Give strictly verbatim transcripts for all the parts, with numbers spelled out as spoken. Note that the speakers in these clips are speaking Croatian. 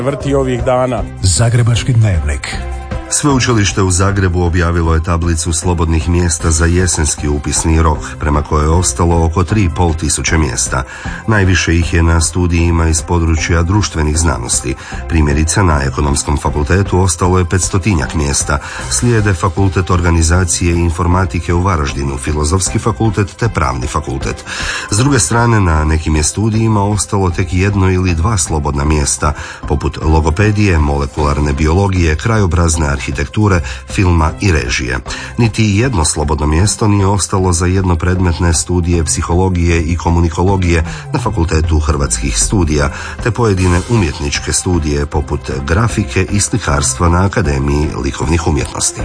vrti ovih dana. Zagrebački dnevnik. Sveučilište u Zagrebu objavilo je tablicu slobodnih mjesta za jesenski upisni rok, prema kojoj je ostalo oko tri i pol tisuće mjesta. Najviše ih je na studijima iz područja društvenih znanosti. Primjerice, na Ekonomskom fakultetu ostalo je petstotinjak mjesta. Slijede Fakultet organizacije i informatike u Varaždinu, Filozofski fakultet te Pravni fakultet. S druge strane, na nekim je studijima ostalo tek jedno ili dva slobodna mjesta, poput logopedije, molekularne biologije, krajobrazne arhitekture, filma i režije. Niti jedno slobodno mjesto nije ostalo za jednopredmetne studije psihologije i komunikologije na Fakultetu hrvatskih studija, te pojedine umjetničke studije poput grafike i slikarstva na Akademiji likovnih umjetnosti.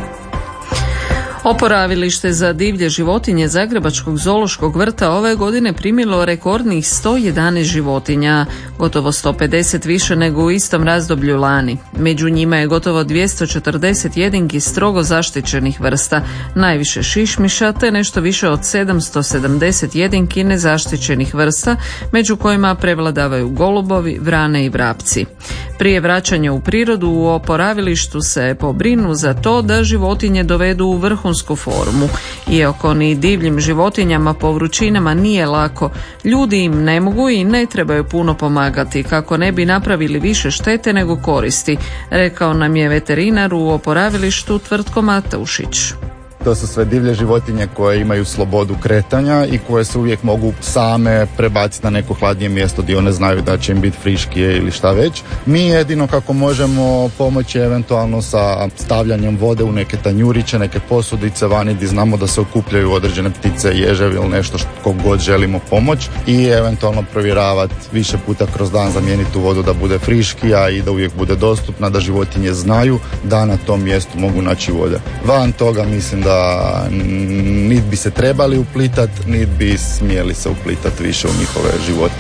Oporavilište za divlje životinje Zagrebačkog zoološkog vrta ove godine primilo rekordnih sto jedanaest životinja, gotovo sto pedeset više nego u istom razdoblju lani. Među njima je gotovo dvjesto četrdeset jedinki strogo zaštićenih vrsta, najviše šišmiša te nešto više od sedamsto sedamdeset jedinki nezaštićenih vrsta, među kojima prevladavaju golubovi, vrane i vrapci. Prije vraćanja u prirodu u oporavilištu se pobrinu za to da životinje dovedu u vrhunsku formu. Iako ni divljim životinjama po vrućinama nije lako, ljudi im ne mogu i ne trebaju puno pomagati kako ne bi napravili više štete nego koristi, rekao nam je veterinar u oporavilištu Tvrtko Mataušić. To su sve divlje životinje koje imaju slobodu kretanja i koje se uvijek mogu same prebaciti na neko hladnije mjesto gdje one znaju da će im biti friškije ili šta već. Mi jedino kako možemo pomoći eventualno sa stavljanjem vode u neke tanjuriće, neke posudice vani gdje znamo da se okupljaju određene ptice, ježevi ili nešto što god želimo pomoći i eventualno provjeravati više puta kroz dan, zamijeniti tu vodu da bude friškija i da uvijek bude dostupna, da životinje znaju da na tom mjestu mogu naći vode. Van toga mislim da nit bi se trebali uplitati, nit bi smjeli se uplitati više u njihove živote.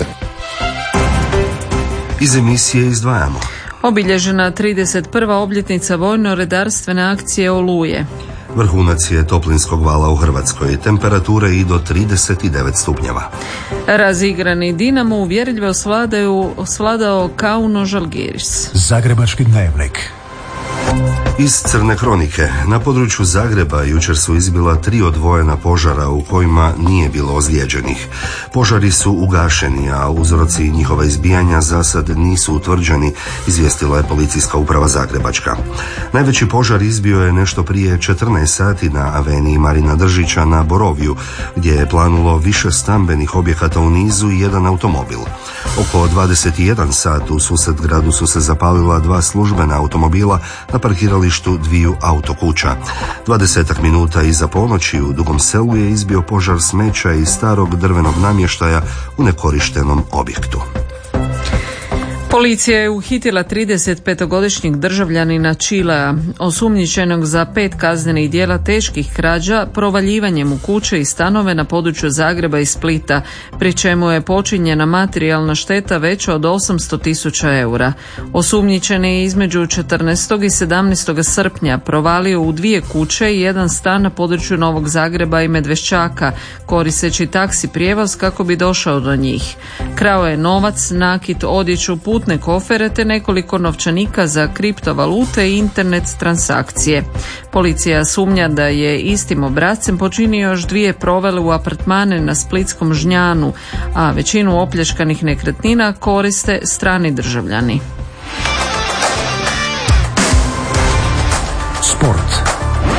Iz emisije izdvajamo. Obilježena trideset prva obljetnica vojno-redarstvene akcije Oluje. Vrhunac je toplinskog vala u Hrvatskoj, temperature i do trideset devet stupnjeva. Razigrani Dinamo uvjerljivo svladao Kauno Žalgiris. Zagrebački dnevnik. Iz crne kronike. Na području Zagreba jučer su izbila tri odvojena požara u kojima nije bilo ozlijeđenih. Požari su ugašeni, a uzroci njihova izbijanja za sad nisu utvrđeni, izvijestila je policijska uprava Zagrebačka. Najveći požar izbio je nešto prije četrnaest sati na aveniji Marina Držića na Boroviju, gdje je planulo više stambenih objekata u nizu i jedan automobil. Oko dvadeset jedan sat u Susjedgradu su se zapalila dva službena automobila na parkiralištu dviju autokuća. Dvadesetak minuta iza ponoći u Dugom Selu je izbio požar smeća i starog drvenog namještaja u nekorištenom objektu. Policija je uhitila tridesetpetogodišnjeg državljanina Čilea, osumnjičenog za pet kaznenih djela teških krađa provaljivanjem u kuće i stanove na području Zagreba i Splita, pri čemu je počinjena materijalna šteta veća od osamsto tisuća eura. Osumnjičeni je između četrnaestog i sedamnaestog srpnja provalio u dvije kuće i jedan stan na području Novog Zagreba i Medveščaka, koristeći taksi prijevoz kako bi došao do njih. Krao je novac, nakit, odjeću, putne kofere te nekoliko novčanika za kriptovalute i internet transakcije. Policija sumnja da je istim obrascem počinio još dvije provale u apartmane na splitskom Žnjanu, a većinu opljačkanih nekretnina koriste strani državljani. Sport.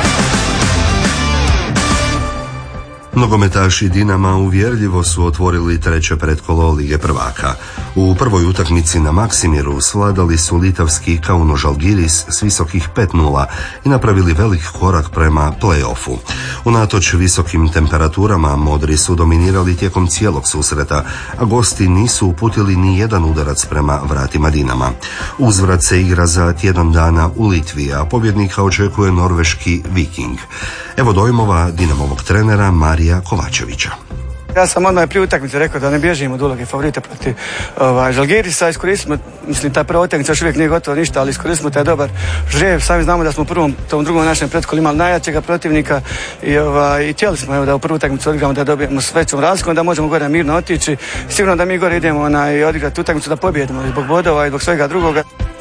Nogometaši Dinama uvjerljivo su otvorili treće pretkolo Lige prvaka. U prvoj utakmici na Maksimiru svladali su litavski Kauno Žalgiris s visokih pet nula i napravili velik korak prema play-offu. Unatoč visokim temperaturama modri su dominirali tijekom cijelog susreta, a gosti nisu uputili ni jedan udarac prema vratima Dinama. Uzvrat se igra za tjedan dana u Litvi, a pobjednika očekuje norveški Viking. Evo dojmova Dinamovog trenera Marija Kovačevića. Ja sam odmah prije utakmice rekao da ne bježimo od uloge favorita protiv ovaj, Žalgirisa. Iskoristimo, mislim, ta prva utakmica još uvijek nije gotovo ništa, ali iskoristimo taj dobar žreb. Sami znamo da smo u prvom, tom drugom našem pretkolu imali najjačega protivnika i, ovaj, i htjeli smo evo, da u prvu utakmicu odigramo, da dobijemo s većom razlikom, da možemo gore mirno otići. Sigurno da mi gore idemo onaj, odigrati utakmicu da pobjedimo zbog bodova i zbog svega drugoga.